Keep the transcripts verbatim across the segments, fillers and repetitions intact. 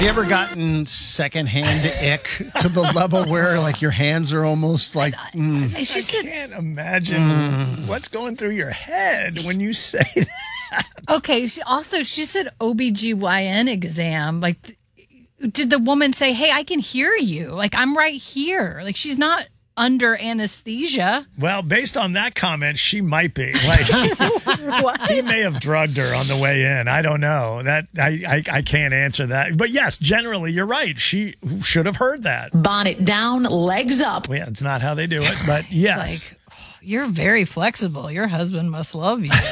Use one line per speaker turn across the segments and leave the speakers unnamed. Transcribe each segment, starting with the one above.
Have you ever gotten secondhand ick to the level where like your hands are almost like mm.
I can't imagine mm. what's going through your head when you say that.
Okay, she also she said O B G Y N exam. Like, did the woman say, hey, I can hear you? Like, I'm right here. Like, she's not under anesthesia.
Well, based on that comment, she might be. Like, he may have drugged her on the way in. I don't know. That I, I I can't answer that. But yes, generally, you're right. She should have heard that.
Bonnet down, legs up.
Well, yeah, it's not how they do it, but yes.
Like, oh, you're very flexible. Your husband must love you.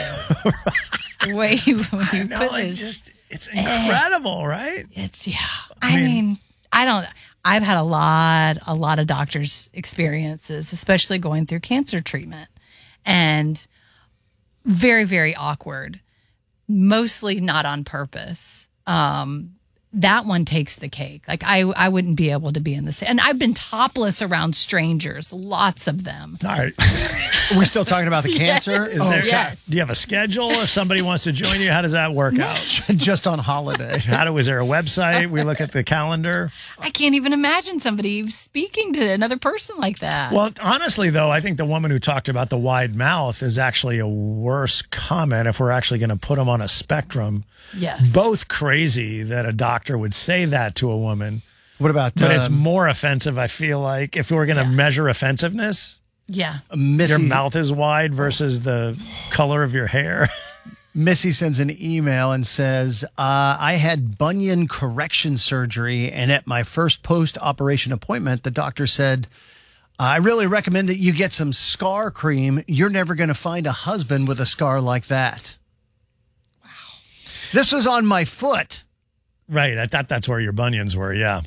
The way you, you
I know,
put
it
this.
just, it's incredible, right?
It's, yeah.
I
I
mean-
mean, I don't, I've had a lot, a lot of doctors' experiences, especially going through cancer treatment. And very, very awkward. Mostly not on purpose. Um, that one takes the cake. Like, I, I wouldn't be able to be in this. And I've been topless around strangers, lots of them.
All right.
Are we still talking about the cancer?
Is
Oh,
there,
yes.
Do you have a schedule? If somebody wants to join you, how does that work out?
just on holiday.
How do, is there a website? We look at the calendar.
I can't even imagine somebody speaking to another person like that.
Well, honestly, though, I think the woman who talked about the wide mouth is actually a worse comment if we're actually going to put them on a spectrum.
Yes.
Both crazy that a doctor would say that to a woman.
What about
But it's
um,
more offensive, I feel like, if we were going to
Yeah.
measure offensiveness.
Yeah.
Missy,
Your mouth is wide versus the color of your hair.
Missy sends an email and says, uh, I had bunion correction surgery, and at my first post-operation appointment, the doctor said, I really recommend that you get some scar cream. You're never going to find a husband with a scar like that. Wow. This was on my foot.
Right. I thought that's where your bunions were. Yeah.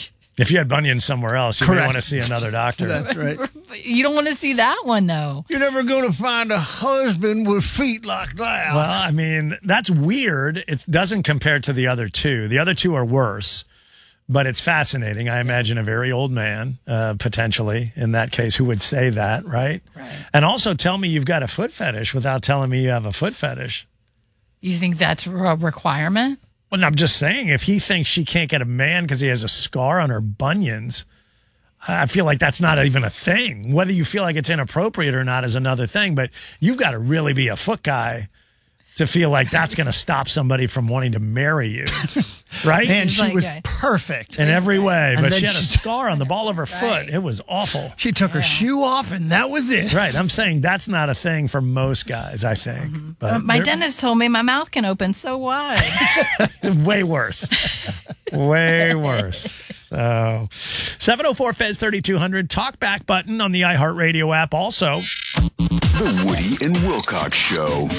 If you had bunions somewhere else, you may
Correct.
want to see another doctor.
That's right.
You don't want to see that one, though.
You're never going to find a husband with feet like that.
Well, I mean, that's weird. It doesn't compare to the other two. The other two are worse, but it's fascinating. I imagine a very old man, uh, potentially, in that case, who would say that, right?
Right.
And also tell me you've got a foot fetish without telling me you have a foot fetish.
You think that's a requirement?
Well, I'm just saying, if he thinks she can't get a man because he has a scar on her bunions, I feel like that's not even a thing. Whether you feel like it's inappropriate or not is another thing, but you've got to really be a foot guy to feel like that's going to stop somebody from wanting to marry you, right?
Man, she
like,
was
uh,
perfect.
In every way,
And
but
then
she had a
she-
scar on the ball of her foot.
Right.
It was awful.
She took her shoe off, and that was it.
Right. I'm saying that's not a thing for most guys, I think. But
Uh, my
they're
dentist told me my mouth can open so wide.
way worse. Way worse. So seven oh four Fez thirty-two hundred, talk back button on the iHeartRadio app also.
The Woody and Wilcox Show.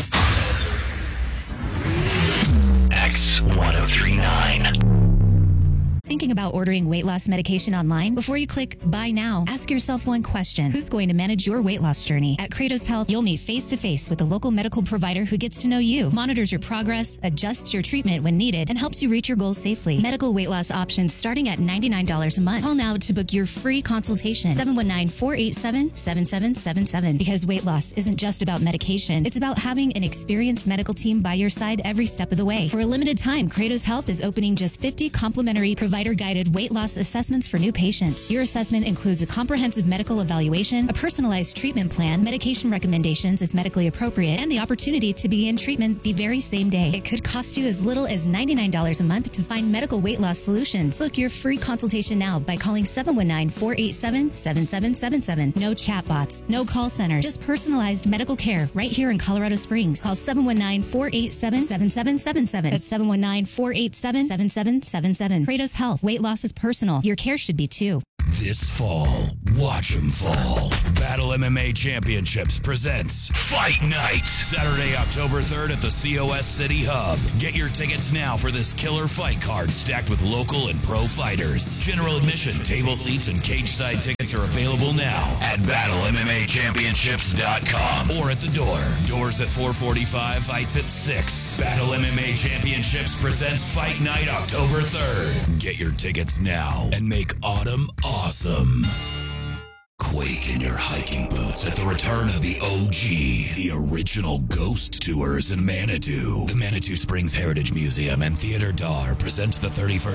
X ten thirty-nine.
Thinking about ordering weight loss medication online? Before you click buy now, ask yourself one question. Who's going to manage your weight loss journey? At Kratos Health, you'll meet face-to-face with a local medical provider who gets to know you, monitors your progress, adjusts your treatment when needed, and helps you reach your goals safely. Medical weight loss options starting at ninety-nine dollars a month. Call now to book your free consultation. seven one nine, four eight seven, seven seven seven seven. Because weight loss isn't just about medication. It's about having an experienced medical team by your side every step of the way. For a limited time, Kratos Health is opening just fifty complimentary provider-guided weight loss assessments for new patients. Your assessment includes a comprehensive medical evaluation, a personalized treatment plan, medication recommendations if medically appropriate, and the opportunity to begin treatment the very same day. It could cost you as little as ninety-nine dollars a month to find medical weight loss solutions. Book your free consultation now by calling seven one nine, four eight seven, seven seven seven seven. No chatbots, no call centers, just personalized medical care right here in Colorado Springs. Call seven one nine, four eight seven, seven seven seven seven. That's seven one nine, four eight seven, seven seven seven seven. Kratos Health. Weight loss is personal. Your care should be too.
This fall, watch 'em fall. Battle M M A Championships presents Fight Night. Saturday, October third at the C O S City Hub. Get your tickets now for this killer fight card stacked with local and pro fighters. General admission, table seats, and cage side tickets are available now at battle m m a championships dot com or at the door. Doors at four forty-five, fights at six. Battle M M A Championships presents Fight Night October third. Get your tickets now and make autumn awesome. Quake in your hiking boots at the return of the O G, the original ghost tours in Manitou. The Manitou Springs Heritage Museum and Theater Dar presents the thirty-first